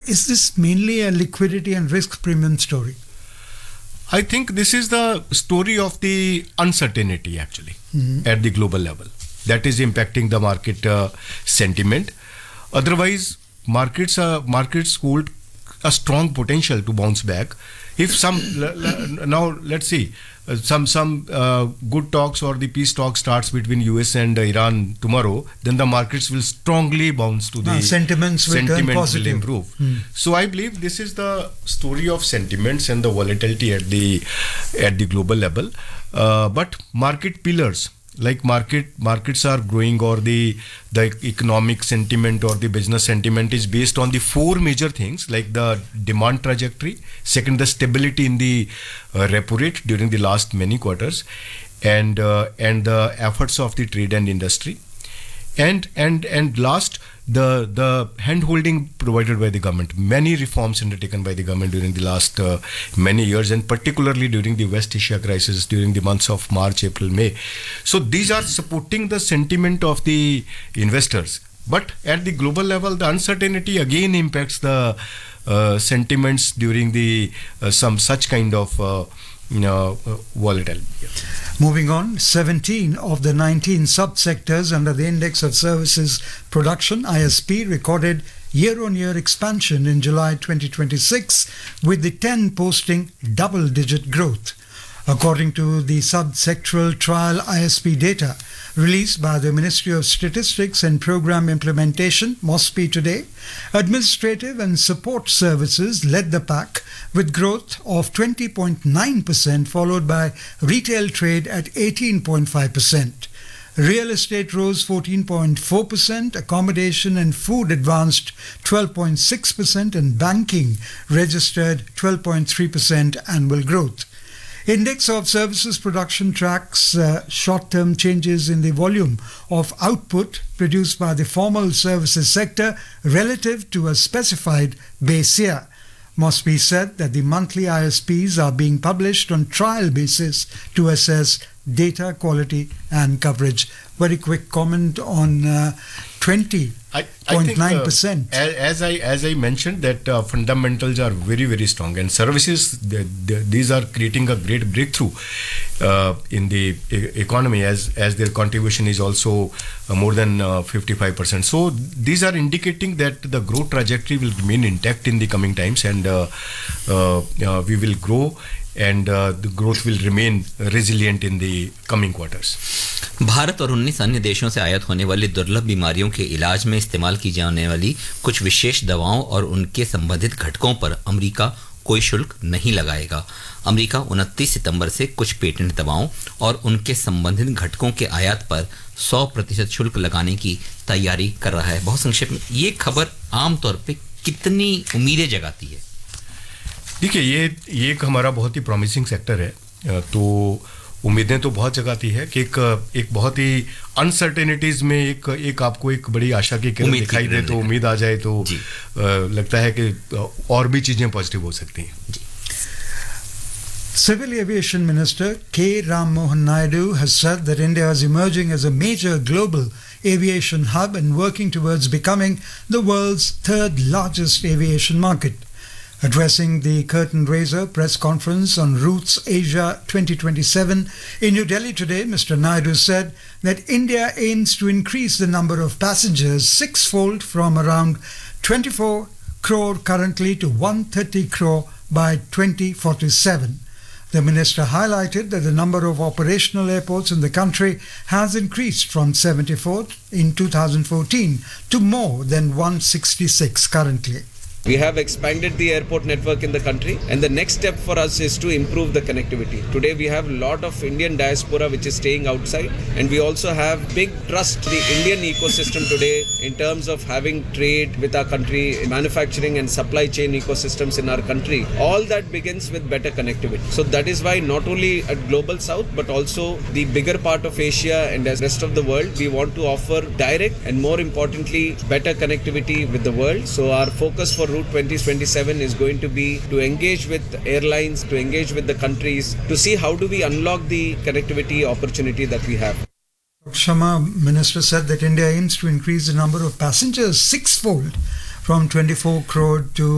is this mainly a liquidity and risk premium story? I think this is the story of the uncertainty actually at the global level that is impacting the market sentiment. Otherwise, markets hold a strong potential to bounce back. If now let's see some good talks or the peace talk starts between US and Iran tomorrow, then the markets will strongly bounce to the sentiments will turn positive. Will improve. So I believe this is the story of sentiments and the volatility at the global level. But market pillars like markets are growing, or the economic sentiment or the business sentiment is based on the four major things, like the demand trajectory, second the stability in the repo rate during the last many quarters, and the efforts of the trade and industry, and last the hand holding provided by the government. Many reforms undertaken by the government during the last many years, and particularly during the West Asia crisis during the months of March, April, May. So these are supporting the sentiment of the investors. But at the global level, the uncertainty again impacts the sentiments during the some such kind of volatility. Moving on, 17 of the 19 subsectors under the Index of Services Production, ISP, recorded year-on-year expansion in July 2026, with the 10 posting double-digit growth. According to the subsectoral trial ISP data released by the Ministry of Statistics and Program Implementation, MOSPI, today, administrative and support services led the pack with growth of 20.9%, followed by retail trade at 18.5%. Real estate rose 14.4%, accommodation and food advanced 12.6%, and banking registered 12.3% annual growth. Index of Services Production tracks short-term changes in the volume of output produced by the formal services sector relative to a specified base year. MOSPI said that the monthly ISPs are being published on trial basis to assess data quality and coverage. Very quick comment on 20.9%. As I mentioned, that fundamentals are very, very strong, and services, these are creating a great breakthrough in the economy, as their contribution is also more than 55%. So these are indicating that the growth trajectory will remain intact in the coming times, and we will grow, and the growth will remain resilient in the coming quarters. Bharat और 19 अन्य देशों से आयात होने वाली दुर्लभ बीमारियों के इलाज में इस्तेमाल की जाने वाली कुछ विशेष दवाओं और उनके संबंधित घटकों पर अमेरिका कोई शुल्क नहीं लगाएगा। अमेरिका 29 सितंबर से कुछ पेटेंट दवाओं और उनके संबंधित घटकों के आयात पर 100% शुल्क लगाने की तैयारी कर रहा है। बहुत संक्षेप में, ये खबर आमतौर पे कितनी उम्मीदें जगाती है? देखिए, ये एक हमारा बहुत ही प्रॉमिसिंग सेक्टर है, तो उम्मीदें तो बहुत जगाती है कि एक बहुत ही अनसर्टेनिटीज में एक आपको एक बड़ी आशा की किरण दिखाई दे, तो उम्मीद आ जाए, तो लगता है कि और भी चीजें पॉजिटिव हो सकती हैं। Civil Aviation Minister K. Ram Mohan Naidu has said that India is emerging as a major global aviation hub and working towards becoming the world's third largest aviation market. Addressing the curtain raiser press conference on Routes Asia 2027 in New Delhi today, Mr. Naidu said that India aims to increase the number of passengers sixfold from around 24 crore currently to 130 crore by 2047. The minister highlighted that the number of operational airports in the country has increased from 74 in 2014 to more than 166 currently. We have expanded the airport network in the country, and the next step for us is to improve the connectivity. Today we have a lot of Indian diaspora which is staying outside, and we also have big trust in the Indian ecosystem today in terms of having trade with our country, manufacturing and supply chain ecosystems in our country. All that begins with better connectivity. So that is why not only at Global South but also the bigger part of Asia and the rest of the world, we want to offer direct and more importantly better connectivity with the world. So our focus for Route 2027 is going to be to engage with airlines, to engage with the countries, to see how do we unlock the connectivity opportunity that we have. Sharma, Minister, said that India aims to increase the number of passengers sixfold from 24 crore to